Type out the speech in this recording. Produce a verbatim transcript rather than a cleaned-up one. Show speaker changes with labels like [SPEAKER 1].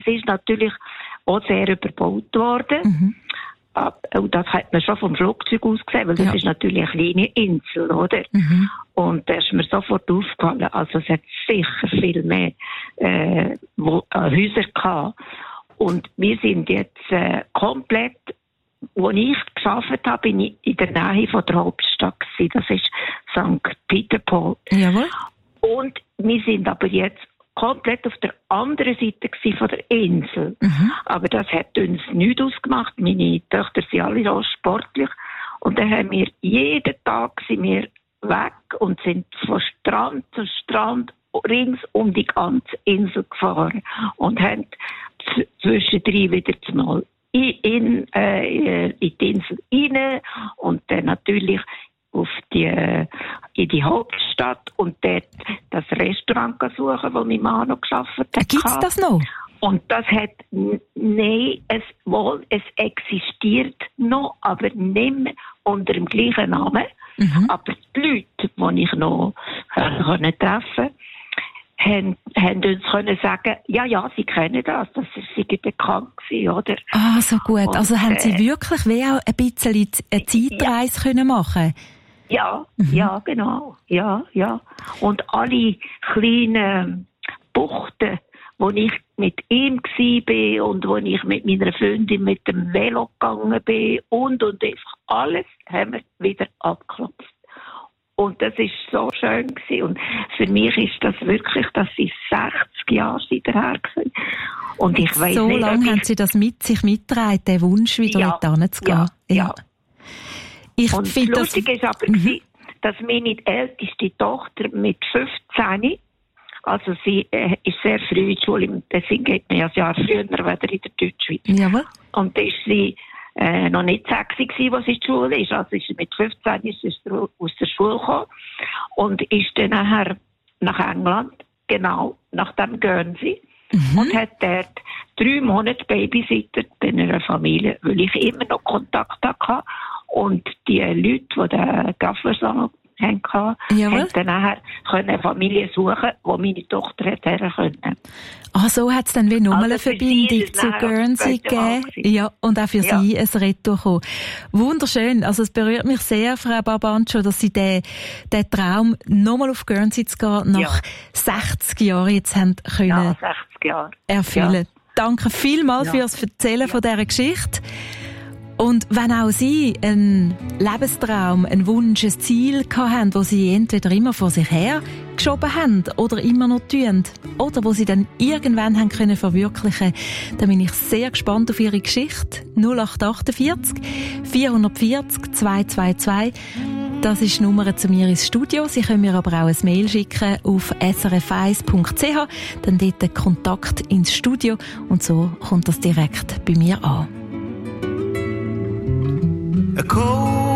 [SPEAKER 1] ist natürlich auch sehr überbaut worden. Mhm. Und das hat man schon vom Flugzeug aus gesehen, weil das ja. ist natürlich eine kleine Insel, oder? Mhm. Und da ist mir sofort aufgefallen, also es hat sicher viel mehr äh, wo, äh, Häuser gehabt. Und wir sind jetzt äh, komplett, wo ich gearbeitet habe, bin ich in der Nähe von der Hauptstadt gewesen. Das ist Sankt Peter-Pol.
[SPEAKER 2] Jawohl.
[SPEAKER 1] Und wir sind aber jetzt komplett auf der anderen Seite von der Insel. Mhm. Aber das hat uns nichts ausgemacht. Meine Töchter sind alle auch sportlich. Und dann haben wir jeden Tag sind wir weg und sind von Strand zu Strand rings um die ganze Insel gefahren. Und haben z- zwischendrin wieder mal in, in, äh, in die Insel rein und dann natürlich auf die, in die Hauptstadt und dort das Restaurant suchen, wo mein Mann noch gearbeitet hat.
[SPEAKER 2] Gibt's das noch?
[SPEAKER 1] Und das hat, nein, es, wohl, es existiert noch, aber nicht mehr unter dem gleichen Namen. Mhm. Aber die Leute, die ich noch äh, treffen konnte, haben, haben uns können sagen, ja, ja, sie kennen das, das ist bekannt gewesen, oder?
[SPEAKER 2] Ah, so gut.
[SPEAKER 1] Und,
[SPEAKER 2] also haben Sie
[SPEAKER 1] äh,
[SPEAKER 2] wirklich wie auch ein bisschen eine Zeitreise ja. können machen?
[SPEAKER 1] Ja, mhm. ja, genau, ja, ja. Und alle kleinen Buchten, wo ich mit ihm war und wo ich mit meiner Freundin mit dem Velo gegangen bin und, und einfach alles haben wir wieder abgeklopft. Und das ist so schön gewesen. Und für mich ist das wirklich, dass sie sechzig Jahre seither gewesen. Und ich weiss
[SPEAKER 2] so
[SPEAKER 1] nicht,
[SPEAKER 2] lange haben Sie das mit sich mitgetragen, den Wunsch, wieder
[SPEAKER 1] ja,
[SPEAKER 2] dort hinzugehen.
[SPEAKER 1] Ja, ja. ja.
[SPEAKER 2] Ich
[SPEAKER 1] und das Lustige ist aber, mhm. dass meine älteste Tochter mit fünfzehn, also sie äh, ist sehr früh in die Schule, deswegen geht man ja ein Jahr früher wieder in der Deutschschweiz.
[SPEAKER 2] Jawohl.
[SPEAKER 1] Und da ist sie äh, noch nicht sechzig gewesen, als sie in die Schule ist. Also ist sie mit fünfzehn ist sie aus der Schule gekommen und ist dann nachher nach England, genau, nach dem Guernsey. Mhm. Und hat dort drei Monate Babysitter bei einer Familie, weil ich immer noch Kontakt hatte. Und die Leute, die den Gaffersalon hatten, haben dann nachher eine Familie suchen, wo meine Tochter hat her können.
[SPEAKER 2] Ah, so hat es dann wie nochmal
[SPEAKER 1] also
[SPEAKER 2] eine Verbindung zu Guernsey gegeben. Ja, und auch für ja. Sie ein Retour gekommen. Wunderschön. Also es berührt mich sehr, Frau Barbancho, dass Sie den, den Traum, nochmal auf Guernsey zu gehen, nach ja. sechzig Jahren jetzt haben können
[SPEAKER 1] ja, sechzig Jahre.
[SPEAKER 2] erfüllen. Ja. Danke vielmals
[SPEAKER 1] ja.
[SPEAKER 2] fürs Erzählen
[SPEAKER 1] ja.
[SPEAKER 2] von dieser Geschichte. Und wenn auch Sie einen Lebenstraum, einen Wunsch, ein Ziel gehabt haben, wo Sie entweder immer vor sich her geschoben haben oder immer noch tun, oder wo Sie dann irgendwann haben können verwirklichen, dann bin ich sehr gespannt auf Ihre Geschichte. null acht achtundvierzig vierhundertvierzig zweihundertzweiundzwanzig. Das ist die Nummer zu mir ins Studio. Sie können mir aber auch ein Mail schicken auf s r f eins punkt c h, dann dort den Kontakt ins Studio und so kommt das direkt bei mir an.
[SPEAKER 3] A cold